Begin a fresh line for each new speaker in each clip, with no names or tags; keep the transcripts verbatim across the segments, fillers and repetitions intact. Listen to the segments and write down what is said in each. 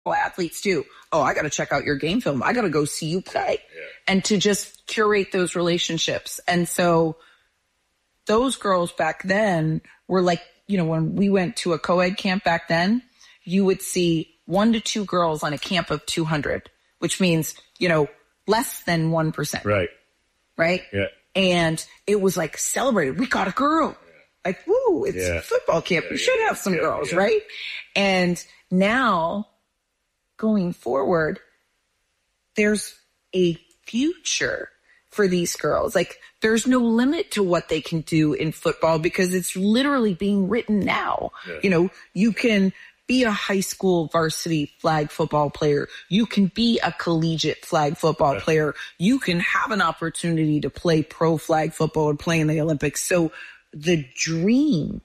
athletes do. Oh, I got to check out your game film. I got to go see you play. Yeah. And to just curate those relationships. And so those girls back then were like, you know, when we went to a co-ed camp back then, you would see one to two girls on a camp of two hundred, which means, you know, less than one percent.
Right.
Right.
Yeah.
And it was like celebrated. We got a girl. Yeah. Like, woo, it's yeah. football camp. Yeah, we should yeah, have some yeah, girls, yeah. right? And now going forward, there's a future for these girls. Like, there's no limit to what they can do in football because it's literally being written now. Yeah. You know, you can be a high school varsity flag football player. You can be a collegiate flag football yeah. player. You can have an opportunity to play pro flag football and play in the Olympics. So the dream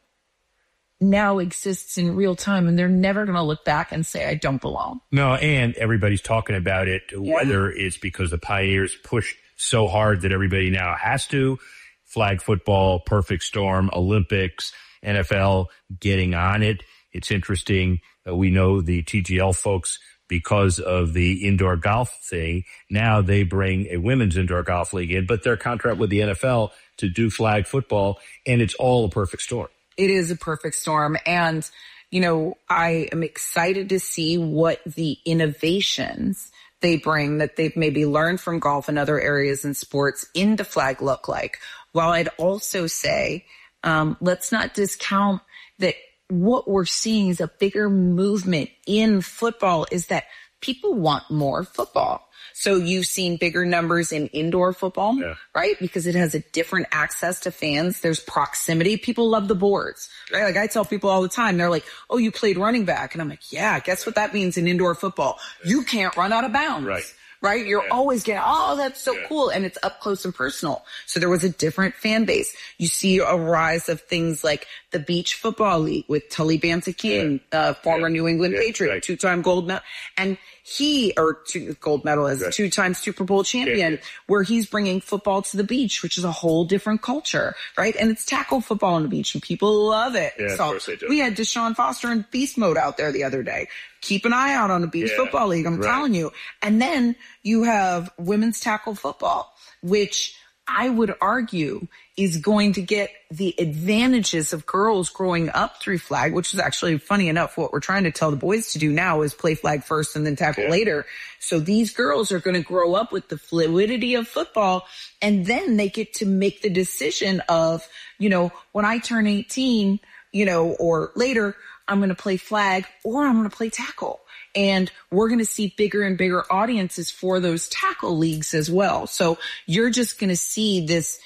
now exists in real time, and they're never going to look back and say, I don't belong.
No, and everybody's talking about it,
yeah.
whether it's because the Pioneers pushed so hard that everybody now has to. Flag football, perfect storm, Olympics, N F L getting on it. It's interesting. Uh, we know the T G L folks, because of the indoor golf thing, now they bring a women's indoor golf league in, but their contract with the N F L to do flag football, and it's all a perfect storm.
It is a perfect storm. And, you know, I am excited to see what the innovations they bring that they've maybe learned from golf and other areas in sports into flag look like. While I'd also say, um, let's not discount that what we're seeing is a bigger movement in football is that people want more football. So you've seen bigger numbers in indoor football, yeah. right? Because it has a different access to fans. There's proximity. People love the boards, right? Like I tell people all the time, they're like, oh, you played running back. And I'm like, yeah, guess what that means in indoor football? You can't run out of bounds.
Right.
Right? You're
yeah.
always getting, oh, that's so
yeah.
cool. And it's up close and personal. So there was a different fan base. You see a rise of things like the Beach Football League with Tully Banta King, yeah. uh, former yeah. New England yeah. Patriot, right. two-time gold medal. And he, or two, gold medalist, right. two-time Super Bowl champion, yeah. where he's bringing football to the beach, which is a whole different culture, right? And it's tackle football on the beach, and people love it.
Yeah,
so
of course they do.
We had Deshaun Foster in beast mode out there the other day. Keep an eye out on the Beach yeah, Football League, I'm right. telling you. And then you have women's tackle football, which I would argue is going to get the advantages of girls growing up through flag, which is actually funny enough. What we're trying to tell the boys to do now is play flag first and then tackle yeah. later. So these girls are going to grow up with the fluidity of football, and then they get to make the decision of, you know, when I turn eighteen, you know, or later, I'm going to play flag or I'm going to play tackle. And we're going to see bigger and bigger audiences for those tackle leagues as well. So you're just going to see this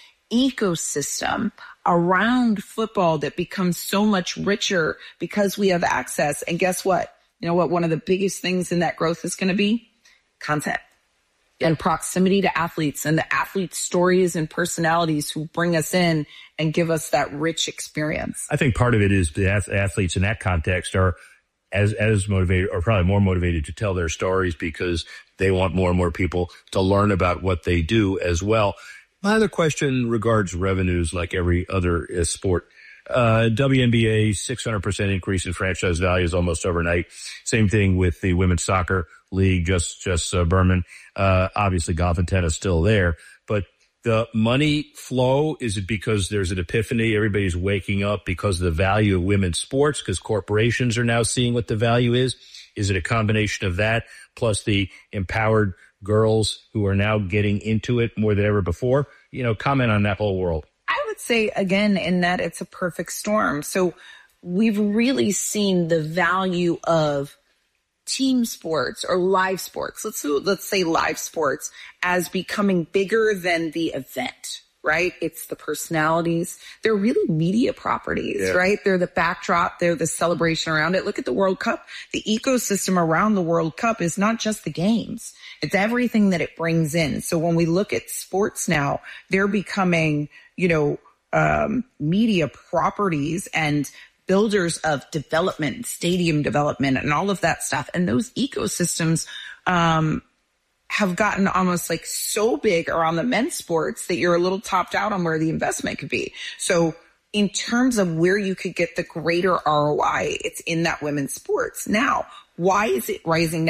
ecosystem around football that becomes so much richer because we have access. And guess what? You know what? One of the biggest things in that growth is going to be content and proximity to athletes and the athletes' stories and personalities who bring us in and give us that rich experience.
I think part of it is the athletes in that context are as as motivated, or probably more motivated to tell their stories because they want more and more people to learn about what they do as well. My other question regards revenues like every other uh, sport. Uh, W N B A, six hundred percent increase in franchise values almost overnight. Same thing with the women's soccer league, just, just, uh, Berman. Uh, obviously golf and tennis still there, but the money flow, is it because there's an epiphany? Everybody's waking up because of the value of women's sports, because corporations are now seeing what the value is. Is it a combination of that plus the empowered girls who are now getting into it more than ever before? You know, comment on that whole world.
I would say, again, in that it's a perfect storm. So we've really seen the value of team sports or live sports. Let's let's say live sports as becoming bigger than the event, right? It's the personalities. They're really media properties, yeah. right? They're the backdrop. They're the celebration around it. Look at the World Cup. The ecosystem around the World Cup is not just the games. It's everything that it brings in. So when we look at sports now, they're becoming, you know, um, media properties and builders of development, stadium development, and all of that stuff. And those ecosystems um, have gotten almost like so big around the men's sports that you're a little topped out on where the investment could be. So in terms of where you could get the greater R O I, it's in that women's sports. Now, Why is it rising now?